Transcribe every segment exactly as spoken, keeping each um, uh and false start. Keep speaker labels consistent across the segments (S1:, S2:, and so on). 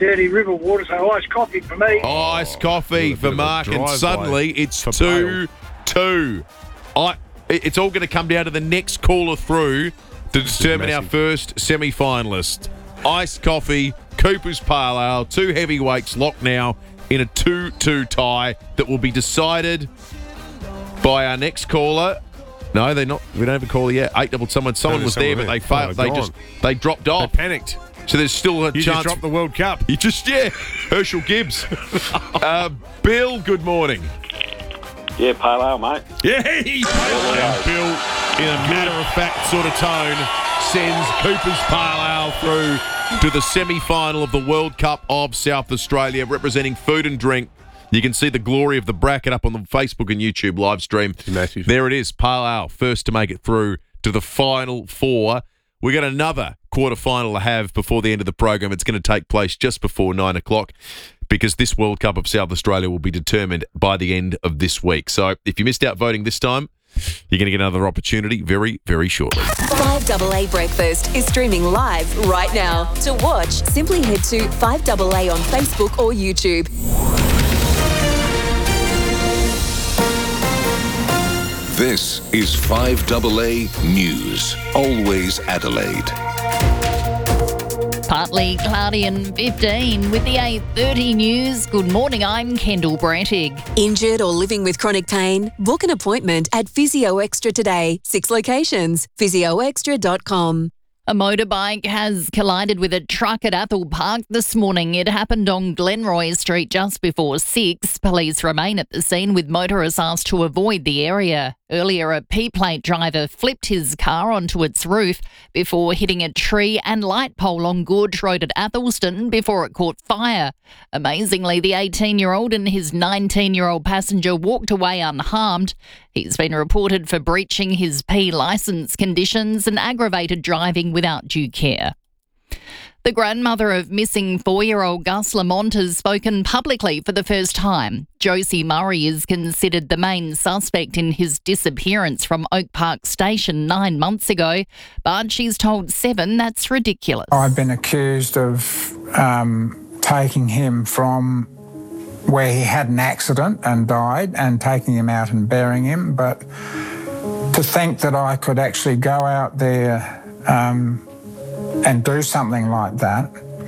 S1: dirty river water, so iced coffee for me.
S2: Iced coffee
S3: Oh,
S2: for Mark, and suddenly it's two two. I. It's all going to come down to the next caller through to determine our first semi-finalist. Iced coffee, Cooper's Pale Ale, two heavyweights locked now in a two two tie that will be decided by our next caller. No, they're not. We don't have a caller yet. Eight double someone. Someone
S3: No,
S2: was there, but
S3: there.
S2: they failed.
S3: Oh,
S2: they
S3: gone.
S2: just they dropped off.
S3: They panicked.
S2: So there's still a
S3: You
S2: chance.
S3: just dropped the World Cup.
S2: You just yeah, Herschel Gibbs. uh, Bill, good morning.
S4: Yeah, pale ale, mate.
S2: Yeah, and Bill, in a matter-of-fact sort of tone, sends Cooper's Pale Ale through to the semi-final of the World Cup of South Australia, representing food and drink. You can see the glory of the bracket up on the Facebook and YouTube live stream.
S3: Massive.
S2: There it is, Pale Ale, first to make it through to the final four. We got another quarter-final to have before the end of the program. It's going to take place just before nine o'clock. Because this World Cup of South Australia will be determined by the end of this week. So if you missed out voting this time, you're going to get another opportunity very, very shortly.
S5: five A A Breakfast is streaming live right now. To watch, simply head to five A A on Facebook or YouTube.
S6: This is five A A News. Always Adelaide.
S7: Partly cloudy and fifteen with the eight thirty news. Good morning, I'm Kendall Brattig.
S5: Injured or living with chronic pain? Book an appointment at Physio Extra today. Six locations. physio extra dot com.
S7: A motorbike has collided with a truck at Athol Park this morning. It happened on Glenroy Street just before six. Police remain at the scene with motorists asked to avoid the area. Earlier, a P-plate driver flipped his car onto its roof before hitting a tree and light pole on Gorge Road at Athelston before it caught fire. Amazingly, the eighteen-year-old and his nineteen-year-old passenger walked away unharmed. He's been reported for breaching his P licence conditions and aggravated driving without due care. The grandmother of missing four-year-old Gus Lamont has spoken publicly for the first time. Josie Murray is considered the main suspect in his disappearance from Oak Park Station nine months ago, but she's told Seven that's ridiculous.
S8: I've been accused of um, taking him from where he had an accident and died and taking him out and burying him, but to think that I could actually go out there um, and do something like that,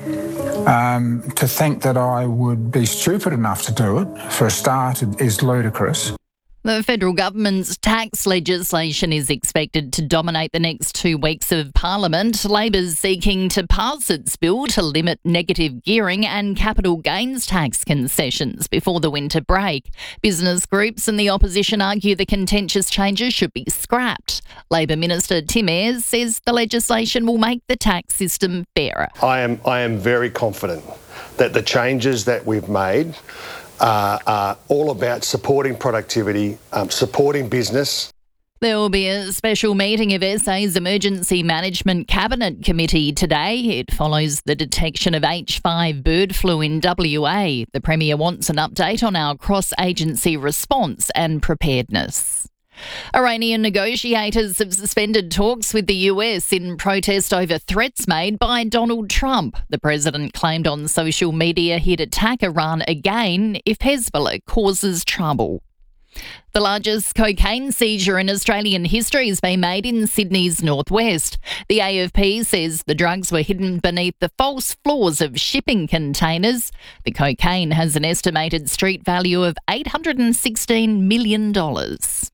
S8: um, to think that I would be stupid enough to do it, for a start, is ludicrous.
S7: The federal government's tax legislation is expected to dominate the next two weeks of Parliament. Labor's seeking to pass its bill to limit negative gearing and capital gains tax concessions before the winter break. Business groups and the opposition argue the contentious changes should be scrapped. Labor Minister Tim Ayres says the legislation will make the tax system fairer.
S9: I am, I am very confident that the changes that we've made Uh, are all about supporting productivity, um, supporting business.
S7: There will be a special meeting of S A's Emergency Management Cabinet Committee today. It follows the detection of H five bird flu in W A. The Premier wants an update on our cross-agency response and preparedness. Iranian negotiators have suspended talks with the U S in protest over threats made by Donald Trump. The president claimed on social media he'd attack Iran again if Hezbollah causes trouble. The largest cocaine seizure in Australian history has been made in Sydney's northwest. The A F P says the drugs were hidden beneath the false floors of shipping containers. The cocaine has an estimated street value of eight hundred sixteen million dollars.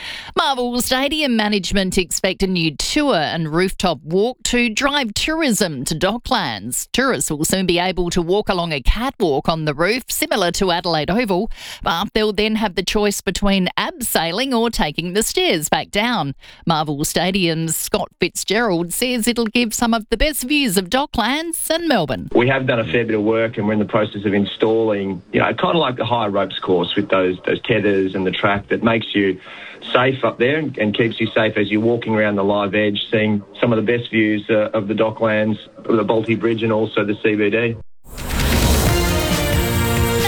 S7: Marvel Stadium management expect a new tour and rooftop walk to drive tourism to Docklands. Tourists will soon be able to walk along a catwalk on the roof, similar to Adelaide Oval, but they'll then have the choice between abseiling or taking the stairs back down. Marvel Stadium's Scott Fitzgerald says it'll give some of the best views of Docklands and Melbourne.
S10: We have done a fair bit of work and we're in the process of installing, you know, kind of like the high ropes course with those those tethers and the track that makes you safe up there and, and keeps you safe as you're walking around the live edge, seeing some of the best views uh, of the Docklands, the Balti Bridge and also the C B D.
S7: Now, turning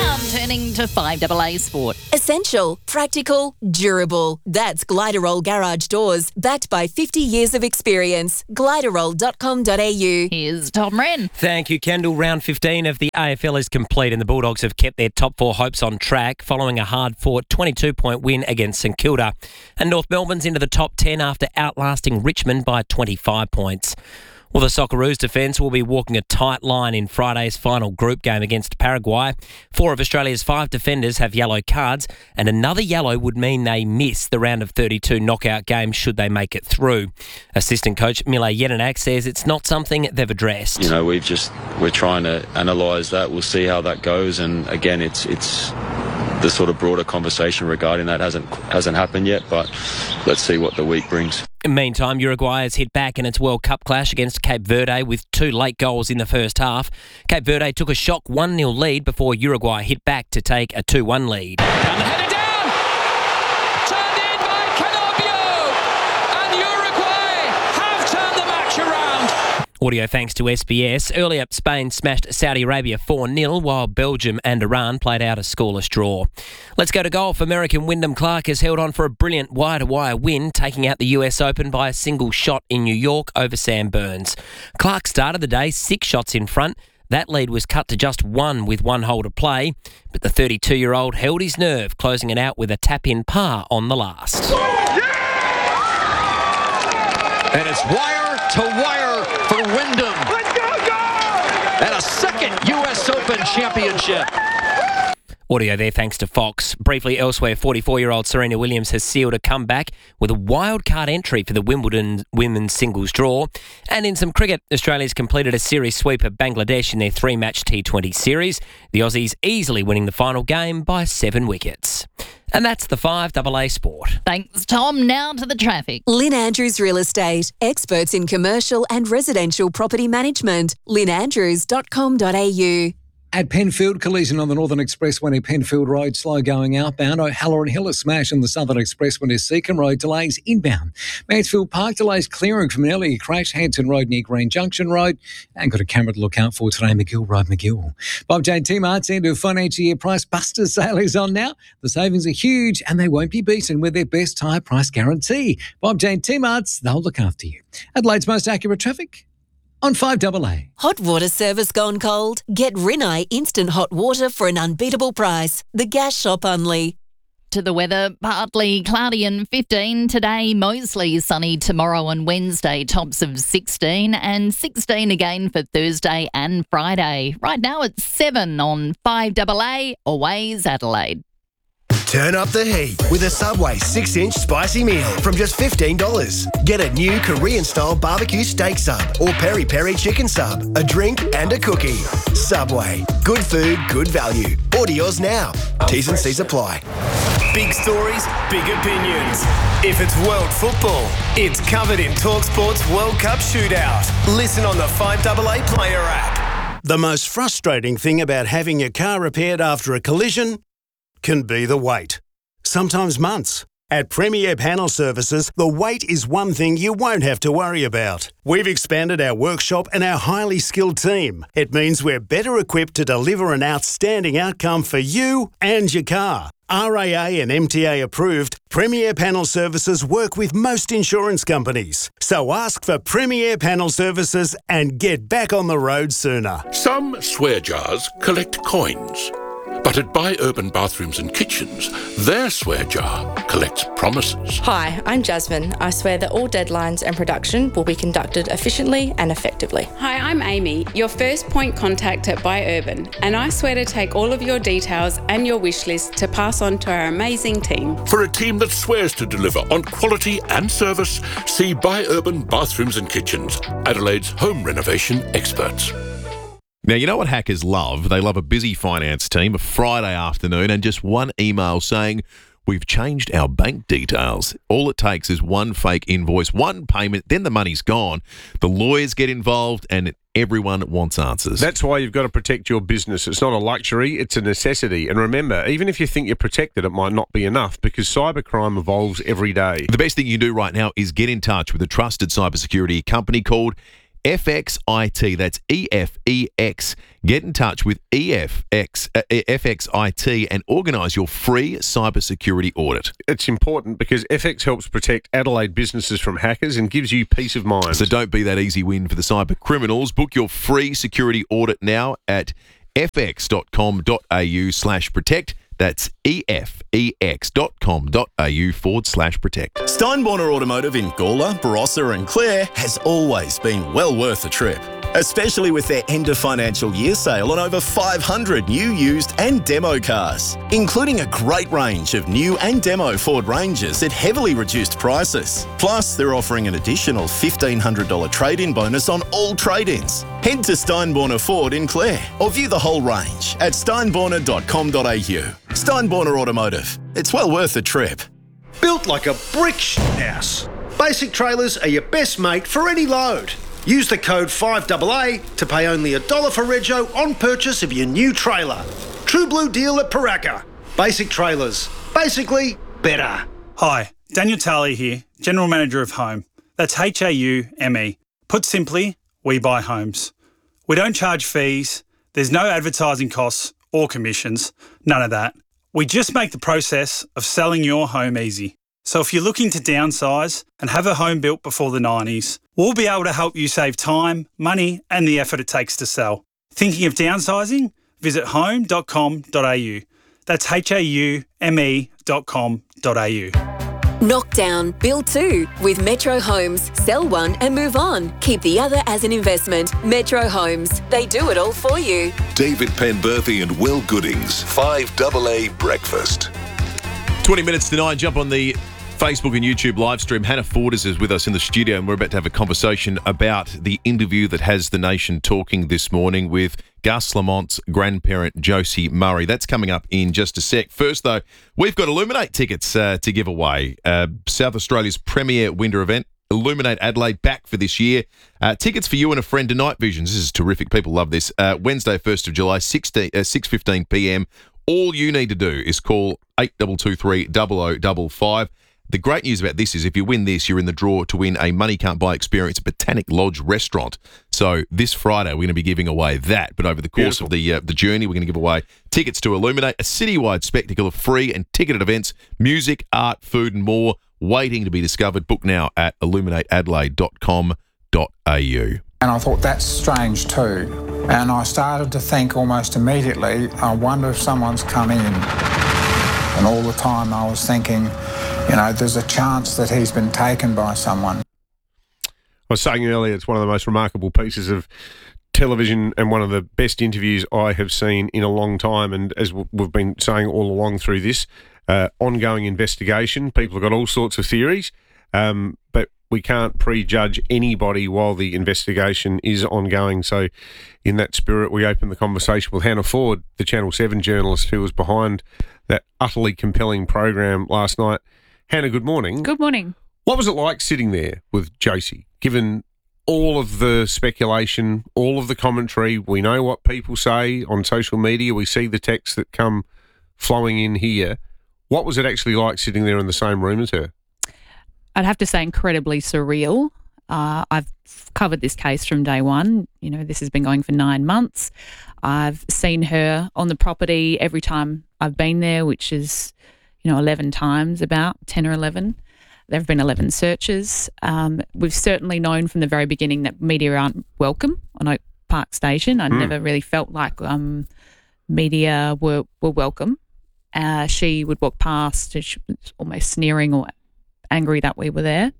S7: listening to five A A Sport.
S5: Essential, practical, durable. That's Gliderol Garage Doors, backed by fifty years of experience. gliderol dot com dot a u.
S7: Here's Tom Wren.
S3: Thank you, Kendall. Round fifteen of the A F L is complete and the Bulldogs have kept their top four hopes on track following a hard-fought twenty-two point win against St Kilda. And North Melbourne's into the top ten after outlasting Richmond by twenty-five points. Well, the Socceroos defence will be walking a tight line in Friday's final group game against Paraguay. Four of Australia's five defenders have yellow cards, and another yellow would mean they miss the round of thirty-two knockout game should they make it through. Assistant coach Mile Jedinak says it's not something they've addressed.
S11: You know, we've just we're trying to analyse that. We'll see how that goes, and again, it's it's. The sort of broader conversation regarding that hasn't hasn't happened yet, but let's see what the week brings.
S3: Meantime, Uruguay has hit back in its World Cup clash against Cape Verde with two late goals in the first half. Cape Verde took a shock one nil lead before Uruguay hit back to take a two one lead.
S12: And the header down! Turned in by Canobio! And Uruguay have turned the match around!
S3: Audio thanks to S B S. Earlier, Spain smashed Saudi Arabia four nil, while Belgium and Iran played out a scoreless draw. Let's go to golf. American Wyndham Clark has held on for a brilliant wire-to-wire win, taking out the U S Open by a single shot in New York over Sam Burns. Clark started the day six shots in front. That lead was cut to just one with one hole to play, but the thirty-two-year-old held his nerve, closing it out with a tap-in par on the last.
S13: And it's wire to wire for Wyndham. Let's go, go! And a second U S Open championship.
S3: Audio there thanks to Fox. Briefly elsewhere, forty-four-year-old Serena Williams has sealed a comeback with a wild card entry for the Wimbledon women's singles draw. And in some cricket, Australia's completed a series sweep of Bangladesh in their three-match T twenty series. The Aussies easily winning the final game by seven wickets. And that's the five A A Sport.
S7: Thanks, Tom. Now to the traffic.
S5: Lynn Andrews Real Estate, experts in commercial and residential property management. lynn andrews dot com dot a u.
S14: At Penfield, collision on the Northern Expressway near Penfield Road, slow going outbound. O'Halloran Hill, a smash on the Southern Expressway near Seacombe Road, delays inbound. Mansfield Park, delays clearing from an earlier crash. Hanson Road near Green Junction Road. And got a camera to look out for today, McGill Road, McGill. Bob Jane T-Mart's end of financial year price buster sale is on now. The savings are huge and they won't be beaten with their best high price guarantee. Bob Jane T-Mart's, they'll look after you. Adelaide's most accurate traffic on five A A.
S5: Hot water service gone cold? Get Rinnai instant hot water for an unbeatable price. The Gas Shop only.
S7: To the weather, partly cloudy and fifteen today, mostly sunny tomorrow and Wednesday, tops of sixteen, and sixteen again for Thursday and Friday. Right now it's seven on five A A, always Adelaide.
S15: Turn up the heat with a Subway six inch spicy meal from just fifteen dollars. Get a new Korean-style barbecue steak sub or peri-peri chicken sub, a drink and a cookie. Subway. Good food, good value. Order yours now. T's and C's apply.
S16: Big stories, big opinions. If it's world football, it's covered in TalkSport's World Cup Shootout. Listen on the five A A Player app.
S17: The most frustrating thing about having your car repaired after a collision can be the wait. Sometimes months. At Premier Panel Services, the wait is one thing you won't have to worry about. We've expanded our workshop and our highly skilled team. It means we're better equipped to deliver an outstanding outcome for you and your car. R A A and M T A approved, Premier Panel Services work with most insurance companies. So ask for Premier Panel Services and get back on the road sooner.
S18: Some swear jars collect coins. But at Buy Urban Bathrooms and Kitchens, their swear jar collects promises.
S19: Hi, I'm Jasmine. I swear that all deadlines and production will be conducted efficiently and effectively.
S20: Hi, I'm Amy, your first point contact at Buy Urban, and I swear to take all of your details and your wish list to pass on to our amazing team.
S18: For a team that swears to deliver on quality and service, see Buy Urban Bathrooms and Kitchens, Adelaide's home renovation experts.
S2: Now, you know what hackers love? They love a busy finance team, a Friday afternoon, and just one email saying, we've changed our bank details. All it takes is one fake invoice, one payment, then the money's gone. The lawyers get involved and everyone wants answers.
S21: That's why you've got to protect your business. It's not a luxury, it's a necessity. And remember, even if you think you're protected, it might not be enough because cybercrime evolves every day.
S2: The best thing you can do right now is get in touch with a trusted cybersecurity company called F X I T. That's E F E X. Get in touch with E F X, uh, F X I T and organise your free cybersecurity audit.
S21: It's important because F X helps protect Adelaide businesses from hackers and gives you peace of mind.
S2: So don't be that easy win for the cyber criminals. Book your free security audit now at f x dot com dot a u slash protect. That's E F E X dot com dot a u forward slash protect.
S1: Steinborner Automotive in Gawler, Barossa and Clare has always been well worth a trip, especially with their end of financial year sale on over five hundred new, used and demo cars, including a great range of new and demo Ford Rangers at heavily reduced prices. Plus, they're offering an additional fifteen hundred dollars trade-in bonus on all trade-ins. Head to Steinborner Ford in Clare or view the whole range at steinborner dot com dot a u. Steinborner Automotive. It's well worth a trip.
S22: Built like a brick house. Basic Trailers are your best mate for any load. Use the code five A A to pay only a dollar for rego on purchase of your new trailer. True Blue deal at Paraka. Basic Trailers. Basically, better.
S23: Hi, Daniel Talley here, General Manager of Home. That's H A U M E. Put simply, we buy homes. We don't charge fees, there's no advertising costs or commissions, none of that. We just make the process of selling your home easy. So if you're looking to downsize and have a home built before the nineties, we'll be able to help you save time, money and the effort it takes to sell. Thinking of downsizing? Visit home dot com dot a u. That's H A U M E dot com dot a u.
S5: Knock down, build two with Metro Homes. Sell one and move on. Keep the other as an investment. Metro Homes. They do it all for you.
S6: David Penberthy and Will Goodings, five A A Breakfast.
S2: twenty minutes to nine. Jump on the Facebook and YouTube live stream. Hannah Forders is with us in the studio and we're about to have a conversation about the interview that has the nation talking this morning with Gus Lamont's grandparent, Josie Murray. That's coming up in just a sec. First, though, we've got Illuminate tickets uh, to give away. Uh, South Australia's premier winter event, Illuminate Adelaide, back for this year. Uh, tickets for you and a friend to Night Visions. This is terrific. People love this. Uh, Wednesday, first of July, six fifteen p m. All you need to do is call eight two two three, zero zero five five. The great news about this is if you win this, you're in the draw to win a Money Can't Buy experience at Botanic Lodge restaurant. So this Friday, we're going to be giving away that. But over the course Beautiful. of the uh, the journey, we're going to give away tickets to Illuminate, a citywide spectacle of free and ticketed events, music, art, food and more, waiting to be discovered. Book now at illuminate adelaide dot com dot a u.
S8: And I thought, that's strange too. And I started to think almost immediately, I wonder if someone's come in. And all the time I was thinking, you know, there's a chance that he's been taken by someone.
S21: I was saying earlier, it's one of the most remarkable pieces of television and one of the best interviews I have seen in a long time. And as we've been saying all along through this uh, ongoing investigation, people have got all sorts of theories, um, but we can't prejudge anybody while the investigation is ongoing. So in that spirit, we opened the conversation with Hannah Ford, the Channel seven journalist who was behind that utterly compelling program last night. Hannah, good morning.
S24: Good morning.
S21: What was it like sitting there with Josie, given all of the speculation, all of the commentary? We know what people say on social media. We see the texts that come flowing in here. What was it actually like sitting there in the same room as her?
S24: I'd have to say incredibly surreal. Uh, I've covered this case from day one. You know, this has been going for nine months. I've seen her on the property every time I've been there, which is, you know, eleven times, about ten or eleven. There have been eleven searches. Um, we've certainly known from the very beginning that media aren't welcome on Oak Park Station. I mm. never really felt like um, media were, were welcome. Uh, she would walk past, she was almost sneering or angry that we were there.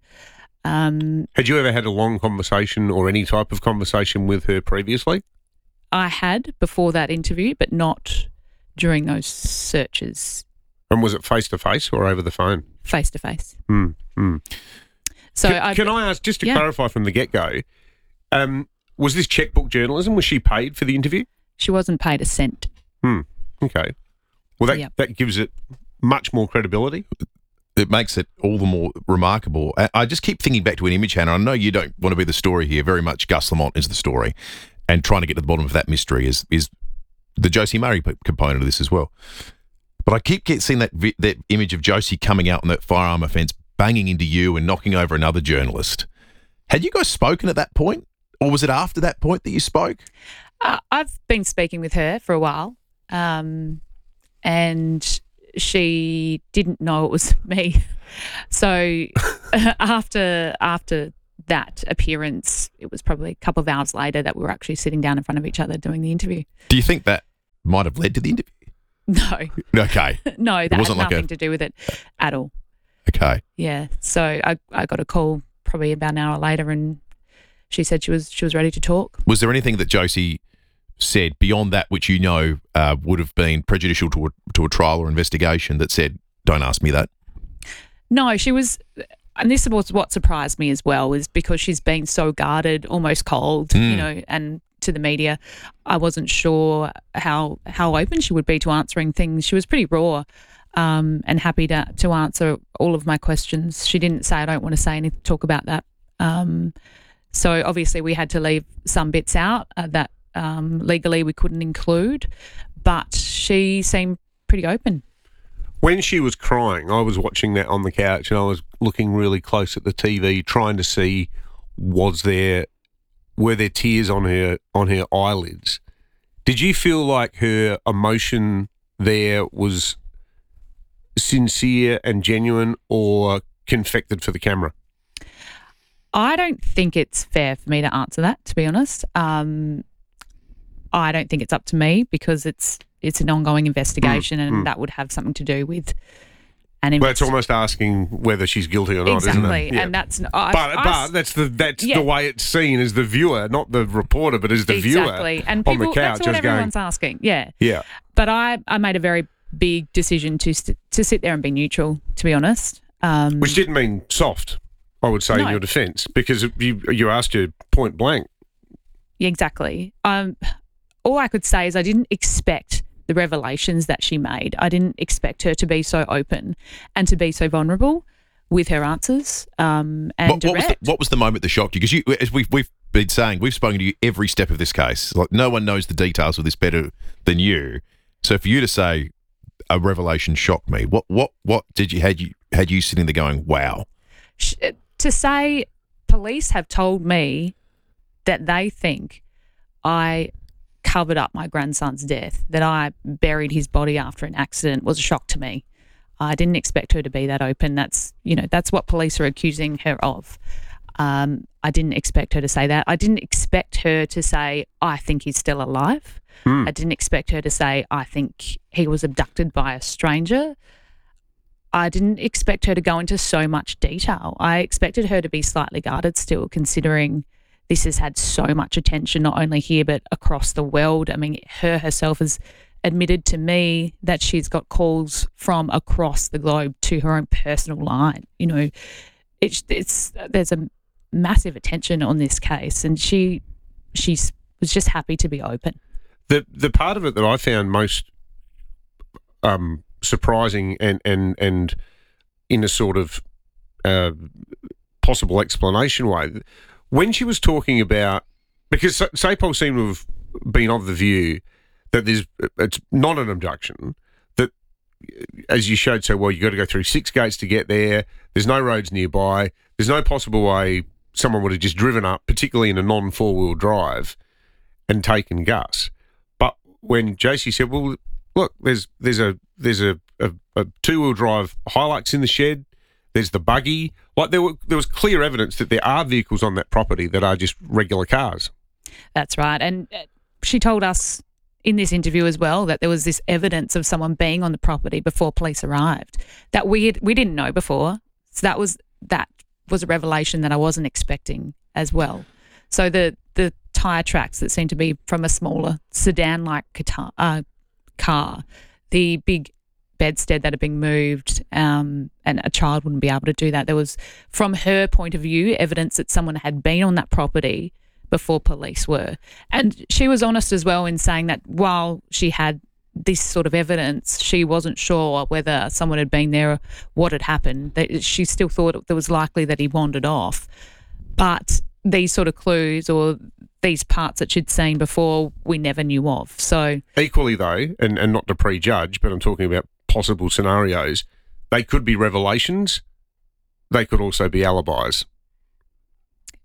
S24: Um,
S21: had you ever had a long conversation or any type of conversation with her previously?
S24: I had before that interview, but not during those searches.
S21: And was it face-to-face or over the phone?
S24: Face-to-face.
S21: Mm, mm.
S24: So
S21: can,
S24: I,
S21: can I ask, just to
S24: yeah.
S21: clarify from the get-go, um, was this checkbook journalism? Was she paid for the interview?
S24: She wasn't paid a cent.
S21: Hmm. Okay. Well, that
S24: Yep.
S21: that gives it much more credibility.
S2: It makes it all the more remarkable. I, I just keep thinking back to an image, Hannah. I know you don't want to be the story here. Very much Gus Lamont is the story. And trying to get to the bottom of that mystery is is the Josie Murray p- component of this as well. But I keep get, seeing that vi- that image of Josie coming out on that firearm offence, banging into you and knocking over another journalist. Had you guys spoken at that point or was it after that point that you spoke?
S24: Uh, I've been speaking with her for a while, um, and she didn't know it was me. So after after that appearance, it was probably a couple of hours later that we were actually sitting down in front of each other doing the interview.
S2: Do you think that might have led to the interview?
S24: No.
S2: Okay.
S24: No, that had
S2: wasn't like
S24: nothing
S2: a-
S24: to do with it at all.
S2: Okay.
S24: Yeah. So I, I got a call probably about an hour later, and she said she was she was ready to talk.
S2: Was there anything that Josie said beyond that which you know uh, would have been prejudicial to a, to a trial or investigation that said, don't ask me that?
S24: No, she was, and this was what surprised me as well, is because she's been so guarded, almost cold,
S2: Mm.
S24: you know, and to the media, I wasn't sure how how open she would be to answering things. She was pretty raw, um, and happy to to answer all of my questions. She didn't say, I don't want to say anything, talk about that. Um, so obviously we had to leave some bits out uh, that um, legally we couldn't include, but she seemed pretty open.
S21: When she was crying, I was watching that on the couch and I was looking really close at the T V, trying to see was there were there tears on her on her eyelids. Did you feel like her emotion there was sincere and genuine, or confected for the camera?
S24: I don't think it's fair for me to answer that, to be honest. Um, I don't think it's up to me because it's it's an ongoing investigation,
S21: Mm,
S24: and
S21: mm.
S24: that would have something to do with an
S21: Well, it's
S24: invest-
S21: almost asking whether she's guilty or not,
S24: exactly,
S21: isn't it?
S24: and that's n- I,
S21: But
S24: I-
S21: but that's the that's
S24: Yeah.
S21: the way it's seen as the viewer, not the reporter, but as the
S24: exactly,
S21: viewer
S24: and
S21: on
S24: people,
S21: the couch,
S24: that's what
S21: just going,
S24: everyone's asking. Yeah,
S21: yeah.
S24: but I I made a very big decision to st- to sit there and be neutral, to be honest. Um,
S21: Which didn't mean soft, I would say, in
S24: No.
S21: your defence, because you you asked her point blank.
S24: Yeah, exactly. Um, all I could say is I didn't expect the revelations that she made. I didn't expect her to be so open and to be so vulnerable with her answers um, and
S2: What, what, was the,
S24: direct.
S2: what was the moment that shocked you? Because you, as we've, we've been saying, we've spoken to you every step of this case. Like, no one knows the details of this better than you. So for you to say a revelation shocked me, what what what did you had you had you sitting there going, wow?
S24: Sh- to say police have told me that they think I covered up my grandson's death, that I buried his body after an accident, was a shock to me. I didn't expect her to be that open. That's, you know, that's what police are accusing her of. Um, I didn't expect her to say that. I didn't expect her to say, I think he's still alive.
S21: Hmm.
S24: I didn't expect her to say, I think he was abducted by a stranger. I didn't expect her to go into so much detail. I expected her to be slightly guarded still, considering this has had so much attention, not only here but across the world. I mean, her herself has admitted to me that she's got calls from across the globe to her own personal line. You know, it's it's there's a massive attention on this case, and she she's was just happy to be open.
S21: The the part of it that I found most um, surprising and, and, and in a sort of uh, possible explanation way, when she was talking about, because Sapol seemed to have been of the view that there's it's not an abduction, that as you showed so well, you've got to go through six gates to get there, there's no roads nearby, there's no possible way someone would have just driven up, particularly in a non-four-wheel drive, and taken Gus. But when Josie said, well, look, there's there's a there's a, a, a two-wheel drive Hilux in the shed, there's the buggy, like there were there was clear evidence that there are vehicles on that property that are just regular cars.
S24: That's right. And uh, she told us in this interview as well that there was this evidence of someone being on the property before police arrived that we had, we didn't know before. So that was that was a revelation that I wasn't expecting as well. So the the tyre tracks that seemed to be from a smaller sedan-like guitar, uh, car, the big bedstead that had been moved, um, and a child wouldn't be able to do that. There was, from her point of view, evidence that someone had been on that property before police were. And she was honest as well in saying that while she had this sort of evidence, she wasn't sure whether someone had been there or what had happened. That she still thought it was likely that he wandered off. But these sort of clues or these parts that she'd seen before, we never knew of. So
S21: Equally though, and, and not to prejudge, but I'm talking about possible scenarios, they could be revelations, they could also be alibis.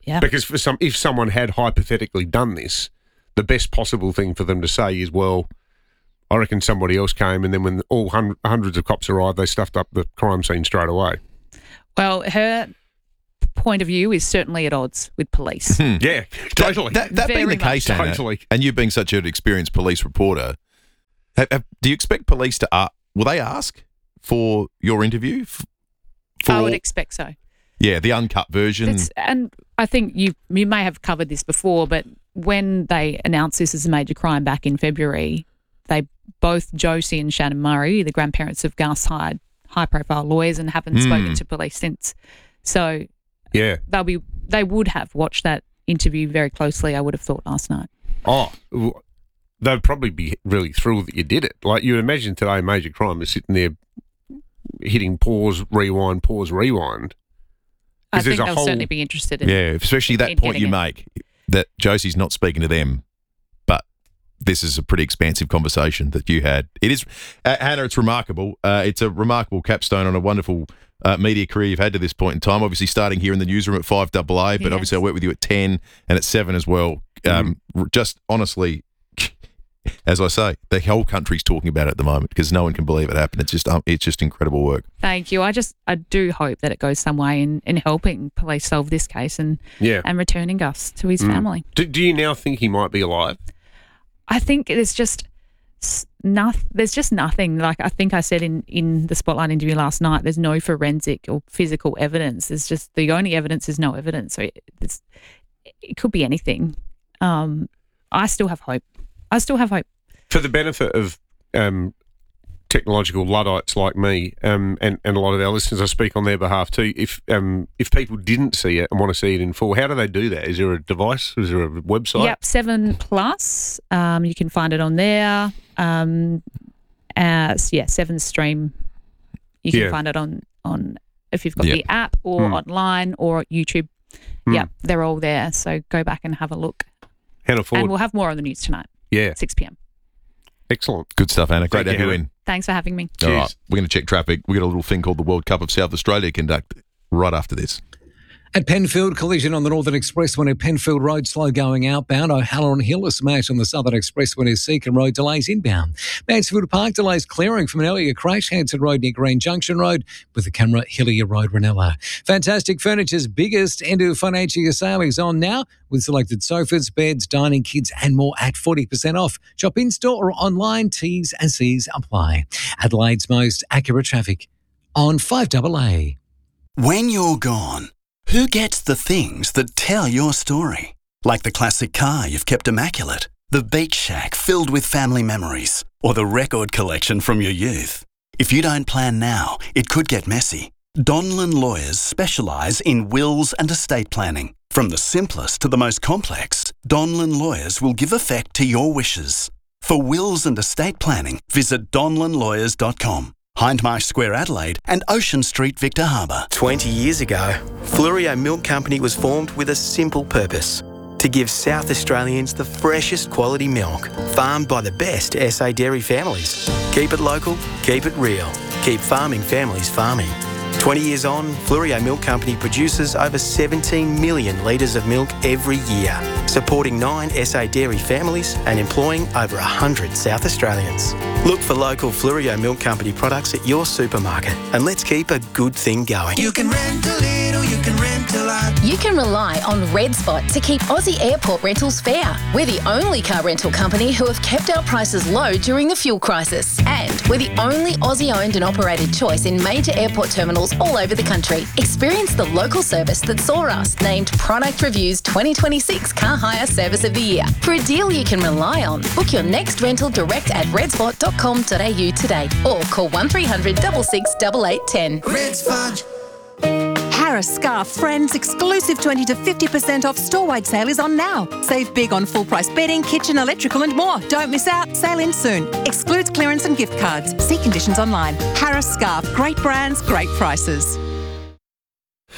S24: Yeah.
S21: Because for some, if someone had hypothetically done this, the best possible thing for them to say is, well, I reckon somebody else came, and then when all hundred, hundreds of cops arrived, they stuffed up the crime scene straight away.
S24: Well, her point of view is certainly at odds with police.
S21: Hmm. Yeah, totally.
S2: That, that, that being the
S24: Very
S2: case,
S24: much.
S2: Anna,
S21: Totally.
S2: and you being such an experienced police reporter, have, have, do you expect police to uh, will they ask for your interview? F- For
S24: I would
S2: all-
S24: expect so.
S2: yeah, the uncut version.
S24: It's, and I think you you may have covered this before, but when they announced this as a major crime back in February, they both Josie and Shannon Murray, the grandparents of Gus, hired high-profile lawyers and haven't
S21: Mm.
S24: spoken to police since. So
S21: Yeah.
S24: they'll be they would have watched that interview very closely. I would have thought last night.
S21: Oh, w- they'd probably be really thrilled that you did it. Like, you imagine today, major crime is sitting there hitting pause, rewind, pause, rewind.
S24: I
S21: 'Cause there's
S24: think
S21: a
S24: they'll
S21: whole-
S24: certainly be interested in
S2: Yeah, especially that
S24: in
S2: point you
S24: getting it.
S2: make that Josie's not speaking to them, but this is a pretty expansive conversation that you had. It is, uh, Hannah, it's remarkable. Uh, it's a remarkable capstone on a wonderful uh, media career you've had to this point in time. Obviously, starting here in the newsroom at five double A, but
S24: Yes.
S2: obviously I worked with you at ten and at seven as well. Um, r- Just honestly, as I say, the whole country's talking about it at the moment because no one can believe it happened. It's just, um, it's just incredible work.
S24: Thank you. I just I do hope that it goes some way in, in helping police solve this case and
S21: Yeah.
S24: and returning Gus to his
S21: Mm.
S24: family.
S21: Do, do you now think he might be alive?
S24: I think there's just nothing. There's just nothing. Like I think I said in, in the Spotlight interview last night. There's no forensic or physical evidence. There's just the only evidence is no evidence. So it, it's, it could be anything. Um, I still have hope. I still have hope.
S21: For the benefit of um, technological Luddites like me, um, and, and a lot of our listeners, I speak on their behalf too. If um, if people didn't see it and want to see it in full, how do they do that? Is there a device? Is there a website?
S24: Yep, Seven Plus. Um, you can find it on there. Um, as yeah, Seven Stream. You can
S21: Yeah.
S24: find it on on if you've got
S21: Yep.
S24: the app or
S21: Hmm.
S24: online or YouTube.
S21: Hmm.
S24: Yep, they're all there. So go back and have a look.
S21: Hannah Ford.
S24: And we'll have more on the news tonight.
S21: Yeah.
S24: six p.m.
S21: Excellent.
S2: Good stuff, Anna. Great
S21: Thank
S2: to have
S21: you,
S2: you
S21: Hannah.
S2: in.
S24: Thanks for having me.
S2: All right, we're going to check traffic. We've got a little thing called the World Cup of South Australia conduct right after this.
S14: At Penfield, collision on the Northern Expressway near Penfield Road, slow going outbound. O'Halloran Hill, a smash on the Southern Expressway near Seacombe Road, delays inbound. Mansfield Park, delays clearing from an earlier crash. Hanson Road near Green Junction Road with the camera Hillier Road, Ranella. Fantastic Furniture's biggest end of financial year sale is on now with selected sofas, beds, dining kits and more at forty percent off. Shop in-store or online, T's and C's apply. Adelaide's most accurate traffic on five double A.
S4: When you're gone, who gets the things that tell your story? Like the classic car you've kept immaculate, the beach shack filled with family memories, or the record collection from your youth. If you don't plan now, it could get messy. Donlan Lawyers specialise in wills and estate planning. From the simplest to the most complex, Donlan Lawyers will give effect to your wishes. For wills and estate planning, visit donlan lawyers dot com. Hindmarsh Square, Adelaide, and Ocean Street, Victor Harbour.
S9: twenty years ago, Fluorio Milk Company was formed with a simple purpose: to give South Australians the freshest quality milk, farmed by the best S A dairy families. Keep it local, keep it real, keep farming families farming. twenty years on, Fluorio Milk Company produces over seventeen million litres of milk every year, supporting nine S A dairy families and employing over one hundred South Australians. Look for local Fluorio Milk Company products at your supermarket and let's keep a good thing going.
S10: You can rent a little, you can rent a lot. You can rely on Red Spot to keep Aussie airport rentals fair. We're the only car rental company who have kept our prices low during the fuel crisis. And we're the only Aussie-owned and operated choice in major airport terminals all over the country. Experience the local service that saw us named Product Review's twenty twenty-six Car Hire Service of the Year. For a deal you can rely on, book your next rental direct at red spot dot com dot a u today or call one three hundred six six eight eight one zero. Red Spot.
S11: Harris Scarf Friends exclusive twenty to fifty percent off store-wide sale is on now. Save big on full-price bedding, kitchen, electrical and more. Don't miss out. Sale ends soon. Excludes clearance and gift cards. See conditions online. Harris Scarf. Great brands, great prices.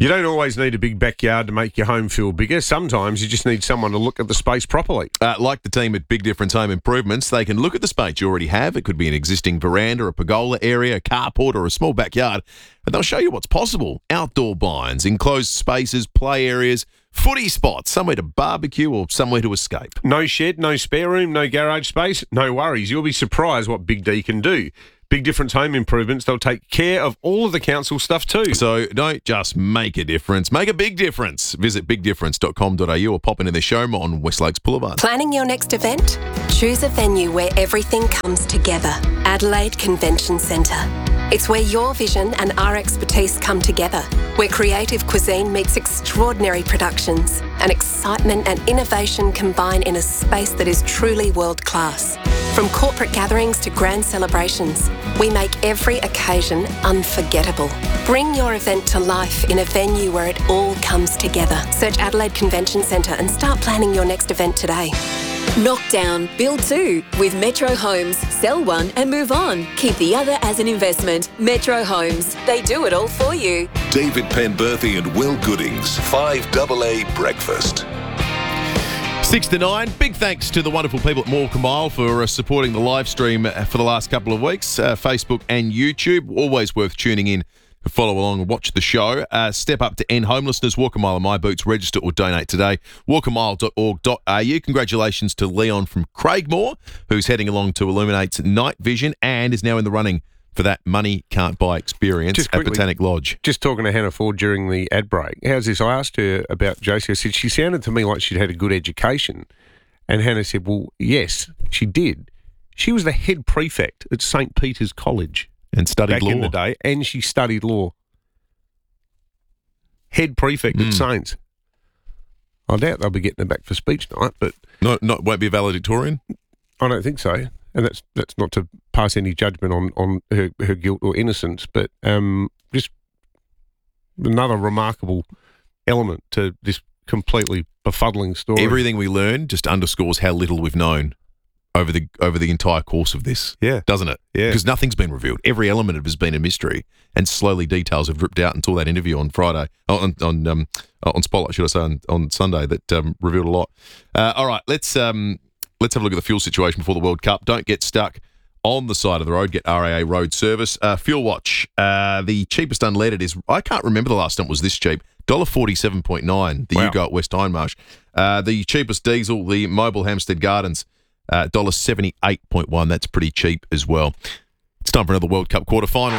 S21: You don't always need a big backyard to make your home feel bigger. Sometimes you just need someone to look at the space properly.
S2: Uh, like the team at Big Difference Home Improvements, they can look at the space you already have. It could be an existing veranda, a pergola area, a carport or a small backyard. But they'll show you what's possible. Outdoor blinds, enclosed spaces, play areas, footy spots, somewhere to barbecue or somewhere to escape.
S21: No shed, no spare room, no garage space? No worries. You'll be surprised what Big D can do. Big Difference Home Improvements, they'll take care of all of the council stuff too.
S2: So don't just make a difference, make a big difference. Visit big difference dot com dot a u or pop into their showroom on West Lakes Boulevard.
S3: Planning your next event? Choose a venue where everything comes together. Adelaide Convention Centre. It's where your vision and our expertise come together, where creative cuisine meets extraordinary productions and excitement and innovation combine in a space that is truly world-class. From corporate gatherings to grand celebrations, we make every occasion unforgettable. Bring your event to life in a venue where it all comes together. Search Adelaide Convention Centre and start planning your next event today.
S5: Knock down, build two with Metro Homes. Sell one and move on. Keep the other as an investment. Metro Homes. They do it all for you.
S6: David Penberthy and Will Goodings, five double A Breakfast.
S2: Six to nine. Big thanks to the wonderful people at Morecambe Mile for uh, supporting the live stream for the last couple of weeks. Uh, Facebook and YouTube. Always worth tuning in to follow along and watch the show. Uh, step up to end homelessness. Walk a mile in my boots. Register or donate today. walk a mile dot org dot a u. Congratulations to Leon from Craigmore, who's heading along to Illuminate's Night Vision and is now in the running for that Money Can't Buy experience
S21: Just
S2: at
S21: quickly,
S2: Botanic Lodge.
S21: Just talking to Hannah Ford during the ad break. How's this? I asked her about Josie. I said, she sounded to me like she'd had a good education. And Hannah said, well, yes, she did. She was the head prefect at Saint Peter's College.
S2: And studied
S21: back
S2: law.
S21: in the day. And she studied law. Head prefect
S2: Mm.
S21: at Saints. I doubt they'll be getting her back for speech night, but...
S2: No, not won't be a valedictorian?
S21: I don't think so. And that's that's not to pass any judgment on, on her, her guilt or innocence, but um, just another remarkable element to this completely befuddling story.
S2: Everything we learn just underscores how little we've known over the over the entire course of this.
S21: Yeah.
S2: Doesn't it?
S21: Yeah.
S2: Because nothing's been revealed. Every element of it has been a mystery, and slowly details have ripped out until that interview on Friday, on on um, on Spotlight, should I say, on, on Sunday, that um, revealed a lot. Uh, all right, let's um, let's have a look at the fuel situation before the World Cup. Don't get stuck on the side of the road. Get R A A road service. Uh, Fuel Watch. Uh, the cheapest unleaded is, I can't remember the last time it was this cheap. one dollar forty-seven point nine. The
S21: Wow.
S2: Yugo at West Ironmarsh. Uh, the cheapest diesel, the Mobile Hampstead Gardens, uh, one dollar seventy-eight point one. That's pretty cheap as well. It's time for another World Cup quarter final.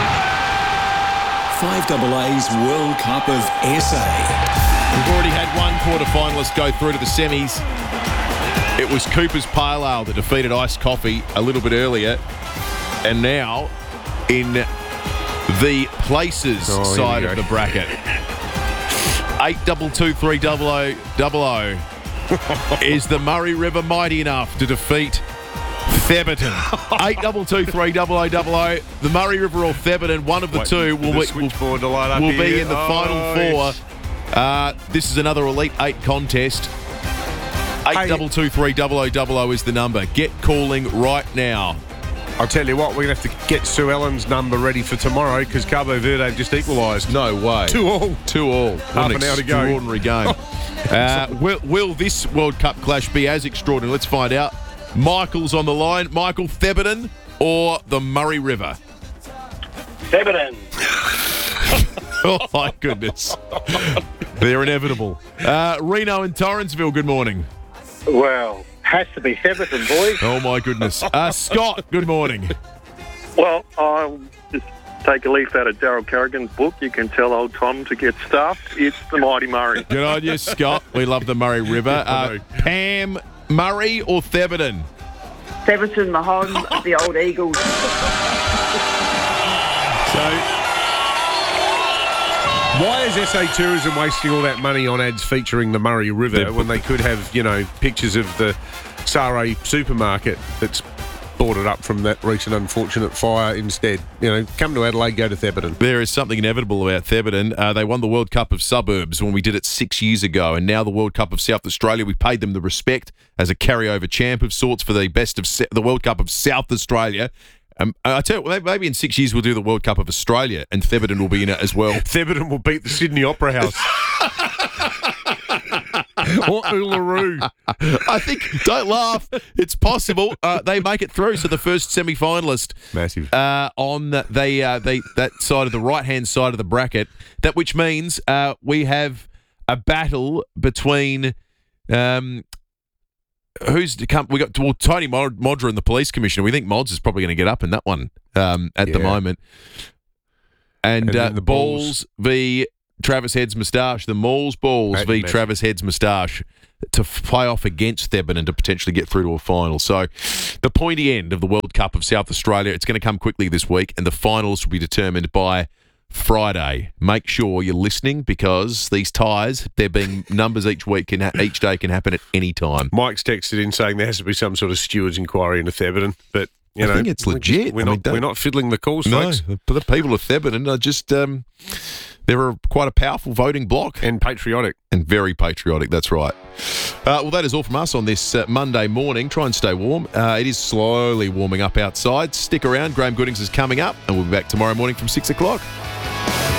S7: five double A's World Cup of S A.
S2: We've already had one quarter finalist go through to the semis. It was Cooper's Pale Ale that defeated Iced Coffee a little bit earlier. And now, in the places
S21: Oh, here
S2: side
S21: we
S2: of
S21: go.
S2: the bracket, eight double two three double o double o is the Murray River mighty enough to defeat Theberton. eight double two three double o double o. The Murray River or Theberton, one of the
S21: Wait,
S2: two will,
S21: the
S2: will,
S21: switchboard to light up
S2: will be
S21: here.
S2: in the
S21: Oh,
S2: final four.
S21: yes.
S2: Uh, this is another Elite Eight contest. eight double two three double o double o is the number. Get calling right now.
S21: I'll tell you what, we're going to have to get Sue Ellen's number ready for tomorrow because Cabo Verde have just equalised.
S2: No way.
S21: Two all.
S2: Two all.
S21: Half
S2: What
S21: an hour to go.
S2: extraordinary game. uh, will, will this World Cup clash be as extraordinary? Let's find out. Michael's on the line. Michael, Theberton or the Murray River?
S12: Theberton.
S2: Oh, my goodness. They're inevitable. Uh, Reno and Torrensville, good morning.
S12: Well, has to be Theberton, boys.
S2: Oh, my goodness. Uh, Scott, good morning.
S13: Well, I'll just take a leaf out of Daryl Carrigan's book. You can tell old Tom to get stuffed. It's the Mighty Murray.
S2: Good on you, Scott. We love the Murray River. Uh, Pam, Murray or Theberton?
S25: Theberton, the home of the old Eagles.
S21: So, why is S A Tourism wasting all that money on ads featuring the Murray River when they could have, you know, pictures of the Sare supermarket that's boarded up from that recent unfortunate fire instead? You know, come to Adelaide, go to Theberton.
S2: There is something inevitable about Theberton. Uh, they won the World Cup of Suburbs when we did it six years ago, and now the World Cup of South Australia. We paid them the respect as a carryover champ of sorts for the best of se- the World Cup of South Australia. Um, I tell you, maybe in six years we'll do the World Cup of Australia, and Thebarton will be in it as well.
S21: Thebarton will beat the Sydney Opera House. Or Uluru.
S2: I think, don't laugh, it's possible. Uh, they make it through. So the first semi-finalist,
S21: massive,
S2: uh, on the, they uh, they that side of the right-hand side of the bracket. That which means uh, we have a battle between um, who's to come. We got well, Tony Mod- Modra and the police commissioner. We think Mods is probably going to get up in that one um, at
S21: Yeah.
S2: the moment. And,
S21: And
S2: uh,
S21: then the
S2: Balls v. Travis Head's moustache, the Mauls Balls
S21: That'd
S2: v
S21: be massive.
S2: Travis Head's moustache to f- play off against Thebarton to potentially get through to a final. So the pointy end of the World Cup of South Australia, it's going to come quickly this week, and the finals will be determined by Friday. Make sure you're listening because these ties, there being numbers each week, can ha- each day can happen at any time.
S21: Mike's texted in saying there has to be some sort of steward's inquiry into Thebarton, but you
S2: I
S21: know,
S2: think it's
S21: we're
S2: legit.
S21: just- We're,
S2: I
S21: not,
S2: mean, don't-
S21: we're not fiddling the calls,
S2: No,
S21: folks.
S2: but the people of Thebarton are just, um, they're a, quite a powerful voting bloc.
S21: And patriotic.
S2: And very patriotic, that's right. Uh, well, that is all from us on this uh, Monday morning. Try and stay warm. Uh, it is slowly warming up outside. Stick around. Graham Goodings is coming up, and we'll be back tomorrow morning from six o'clock.